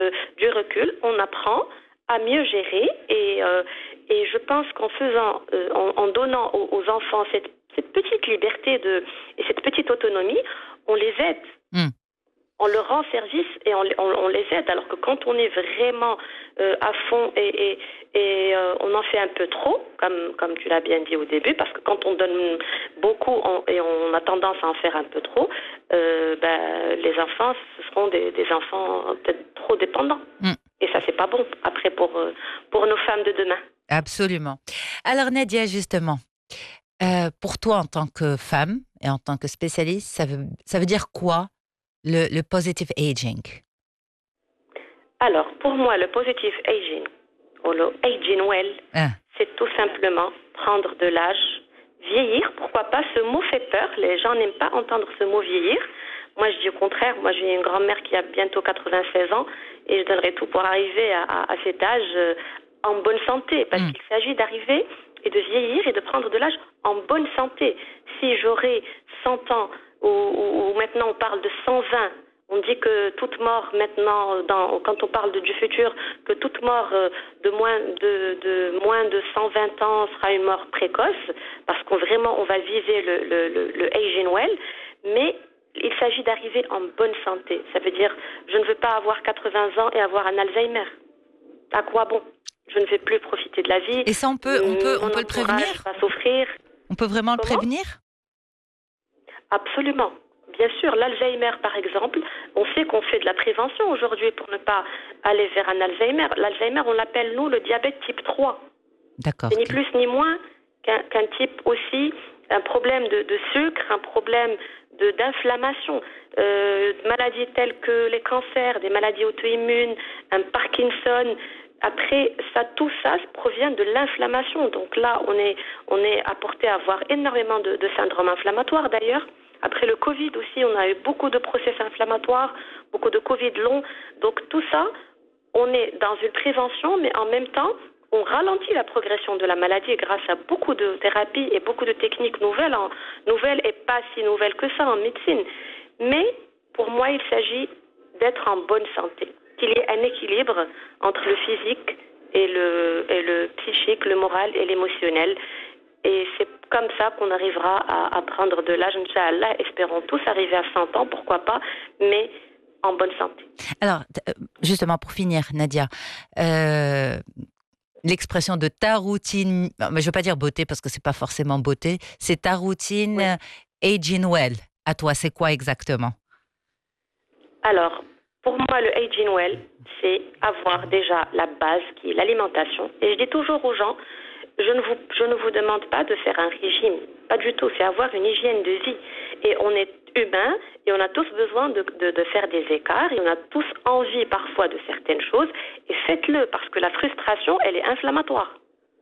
du recul, on apprend à mieux gérer et je pense qu'en faisant, en donnant aux enfants cette petite liberté et cette petite autonomie, on les aide. Hmm. On leur rend service et on les aide. Alors que quand on est vraiment à fond et on en fait un peu trop, comme tu l'as bien dit au début, parce que quand on donne beaucoup et on a tendance à en faire un peu trop, les enfants, ce seront des enfants peut-être trop dépendants. Hmm. Et ça, c'est pas bon après pour nos femmes de demain. Absolument. Alors Nadia, justement, pour toi en tant que femme et en tant que spécialiste, ça veut dire quoi le positive aging? Alors, pour moi, le positive aging, ou le aging well, Ah, c'est tout simplement prendre de l'âge, vieillir. Pourquoi pas? Ce mot fait peur. Les gens n'aiment pas entendre ce mot vieillir. Moi, je dis au contraire. Moi, j'ai une grand-mère qui a bientôt 96 ans et je donnerai tout pour arriver à cet âge en bonne santé. Parce qu'il s'agit d'arriver et de vieillir et de prendre de l'âge en bonne santé. Si j'aurais 100 ans ou maintenant on parle de 120, on dit que toute mort maintenant, quand on parle du futur, que toute mort de moins de 120 ans sera une mort précoce, parce qu'on vraiment on va viser le aging well, mais il s'agit d'arriver en bonne santé. Ça veut dire, je ne veux pas avoir 80 ans et avoir un Alzheimer. À quoi bon? Je ne vais plus profiter de la vie. et ça, on peut le prévenir? Va souffrir. On peut vraiment le Comment? prévenir? Absolument. Bien sûr, l'Alzheimer, par exemple, on sait qu'on fait de la prévention aujourd'hui pour ne pas aller vers un Alzheimer. L'Alzheimer, on l'appelle, nous, le diabète type 3. D'accord. C'est ni plus ni moins qu'un type aussi, un problème de sucre, un problème d'inflammation. Maladies telles que les cancers, des maladies auto-immunes, un Parkinson. Après, tout ça provient de l'inflammation. Donc là, on est apporté à avoir énormément de syndromes inflammatoires d'ailleurs. Après le Covid aussi, on a eu beaucoup de process inflammatoires, beaucoup de Covid long. Donc tout ça, on est dans une prévention, mais en même temps, on ralentit la progression de la maladie grâce à beaucoup de thérapies et beaucoup de techniques nouvelles et pas si nouvelles que ça en médecine. Mais pour moi, il s'agit d'être en bonne santé, qu'il y ait un équilibre entre le physique et le psychique, le moral et l'émotionnel. Et c'est comme ça qu'on arrivera à prendre de l'âge, Inch'Allah. Espérons tous arriver à 100 ans, pourquoi pas, mais en bonne santé. Alors, justement, pour finir, Nadia, l'expression de ta routine, je ne veux pas dire beauté parce que c'est pas forcément beauté, c'est ta routine aging well. À toi, c'est quoi exactement? Alors, pour moi, le aging well, c'est avoir déjà la base qui est l'alimentation. Et je dis toujours aux gens, je ne vous demande pas de faire un régime, pas du tout, c'est avoir une hygiène de vie. Et on est humain et on a tous besoin de faire des écarts et on a tous envie parfois de certaines choses et faites-le parce que la frustration, elle est inflammatoire.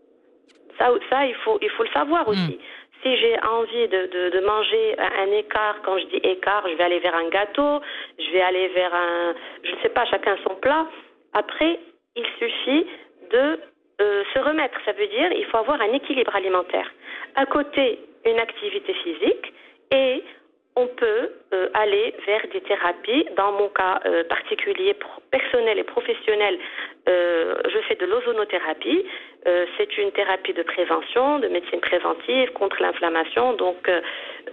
Ça il faut le savoir aussi. Si j'ai envie de manger un écart, quand je dis écart, je vais aller vers un gâteau, je vais aller vers je ne sais pas, chacun son plat. Après, il suffit de se remettre. Ça veut dire il faut avoir un équilibre alimentaire. À côté, une activité physique et on peut aller vers des thérapies. Dans mon cas particulier, personnel et professionnel, je fais de l'ozonothérapie. C'est une thérapie de prévention, de médecine préventive contre l'inflammation. Donc,